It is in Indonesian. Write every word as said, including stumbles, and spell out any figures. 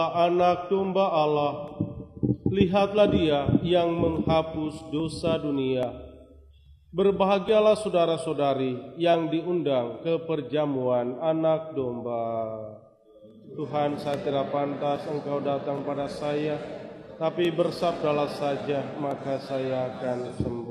Anak domba Allah, lihatlah Dia yang menghapus dosa dunia. Berbahagialah saudara-saudari yang diundang ke perjamuan anak domba. Tuhan, saya tidak pantas Engkau datang pada saya, tapi bersabdalah saja, maka saya akan sembuh.